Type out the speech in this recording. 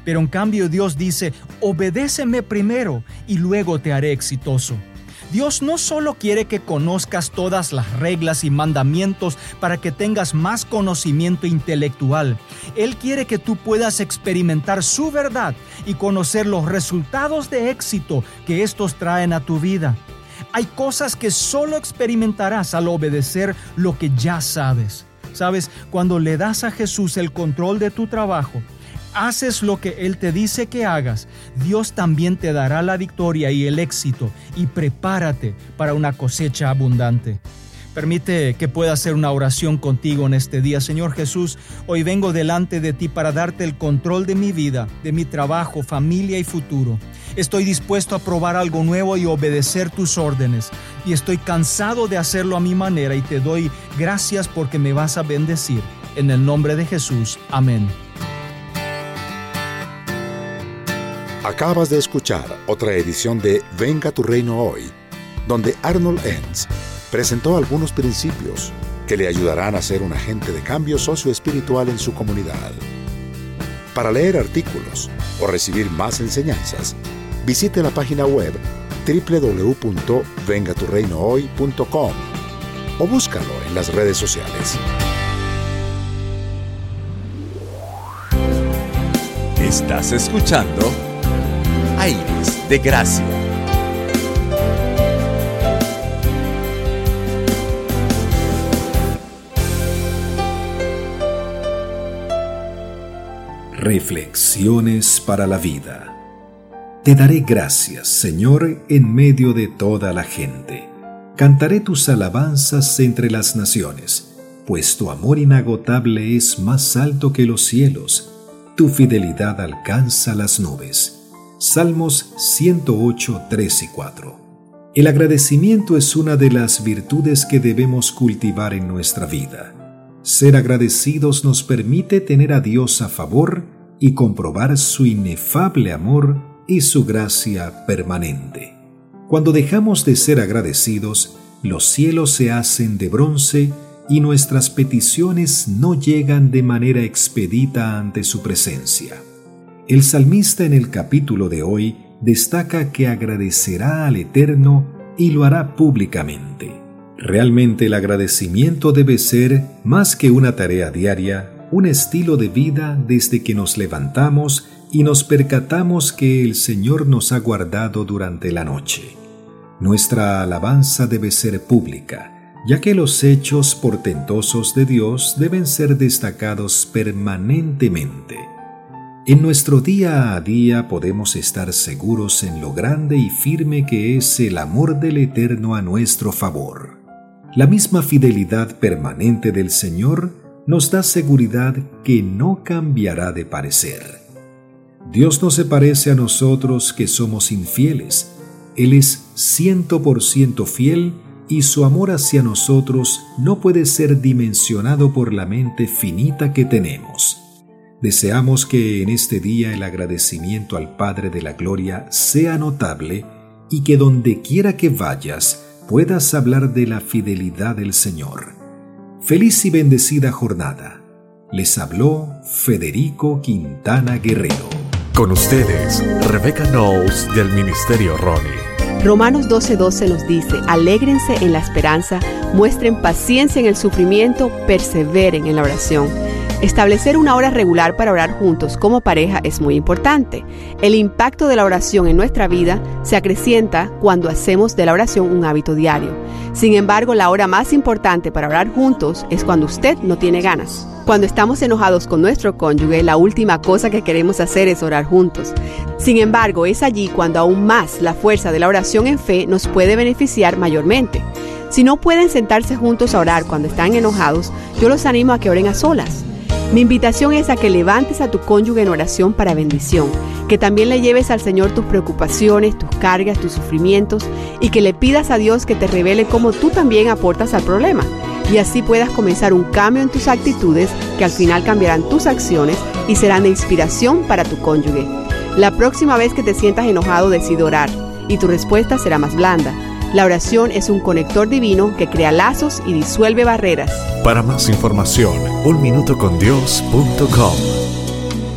Pero en cambio Dios dice, obedéceme primero y luego te haré exitoso. Dios no solo quiere que conozcas todas las reglas y mandamientos para que tengas más conocimiento intelectual. Él quiere que tú puedas experimentar su verdad y conocer los resultados de éxito que estos traen a tu vida. Hay cosas que solo experimentarás al obedecer lo que ya sabes. ¿Sabes? Cuando le das a Jesús el control de tu trabajo, haces lo que Él te dice que hagas, Dios también te dará la victoria y el éxito, y prepárate para una cosecha abundante. Permite que pueda hacer una oración contigo en este día. Señor Jesús, hoy vengo delante de ti para darte el control de mi vida, de mi trabajo, familia y futuro. Estoy dispuesto a probar algo nuevo y obedecer tus órdenes. Y estoy cansado de hacerlo a mi manera y te doy gracias porque me vas a bendecir. En el nombre de Jesús. Amén. Acabas de escuchar otra edición de Venga tu Reino Hoy, donde Arnold Enns presentó algunos principios que le ayudarán a ser un agente de cambio socioespiritual en su comunidad. Para leer artículos o recibir más enseñanzas, visite la página web www.vengaturreinohoy.com o búscalo en las redes sociales. Estás escuchando Aires de Gracia. Reflexiones para la vida. Te daré gracias, Señor, en medio de toda la gente. Cantaré tus alabanzas entre las naciones, pues tu amor inagotable es más alto que los cielos. Tu fidelidad alcanza las nubes. Salmos 108, 3 y 4. El agradecimiento es una de las virtudes que debemos cultivar en nuestra vida. Ser agradecidos nos permite tener a Dios a favor y comprobar su inefable amor y su gracia permanente. Cuando dejamos de ser agradecidos, los cielos se hacen de bronce y nuestras peticiones no llegan de manera expedita ante su presencia. El salmista en el capítulo de hoy destaca que agradecerá al Eterno y lo hará públicamente. Realmente el agradecimiento debe ser, más que una tarea diaria, un estilo de vida desde que nos levantamos y nos percatamos que el Señor nos ha guardado durante la noche. Nuestra alabanza debe ser pública, ya que los hechos portentosos de Dios deben ser destacados permanentemente. En nuestro día a día podemos estar seguros en lo grande y firme que es el amor del Eterno a nuestro favor. La misma fidelidad permanente del Señor nos da seguridad que no cambiará de parecer. Dios no se parece a nosotros que somos infieles. Él es 100% fiel y su amor hacia nosotros no puede ser dimensionado por la mente finita que tenemos. Deseamos que en este día el agradecimiento al Padre de la Gloria sea notable y que donde quiera que vayas puedas hablar de la fidelidad del Señor. Feliz y bendecida jornada. Les habló Federico Quintana Guerrero. Con ustedes, Rebecca Knowles del Ministerio Ronnie. Romanos 12:12 nos dice, alégrense en la esperanza, muestren paciencia en el sufrimiento, perseveren en la oración. Establecer una hora regular para orar juntos como pareja es muy importante. El impacto de la oración en nuestra vida se acrecienta cuando hacemos de la oración un hábito diario. Sin embargo, la hora más importante para orar juntos es cuando usted no tiene ganas. Cuando estamos enojados con nuestro cónyuge, la última cosa que queremos hacer es orar juntos. Sin embargo, es allí cuando aún más la fuerza de la oración en fe nos puede beneficiar mayormente. Si no pueden sentarse juntos a orar cuando están enojados, yo los animo a que oren a solas. Mi invitación es a que levantes a tu cónyuge en oración para bendición, que también le lleves al Señor tus preocupaciones, tus cargas, tus sufrimientos y que le pidas a Dios que te revele cómo tú también aportas al problema y así puedas comenzar un cambio en tus actitudes que al final cambiarán tus acciones y serán de inspiración para tu cónyuge. La próxima vez que te sientas enojado, decide orar y tu respuesta será más blanda. La oración es un conector divino que crea lazos y disuelve barreras. Para más información, unminutocondios.com.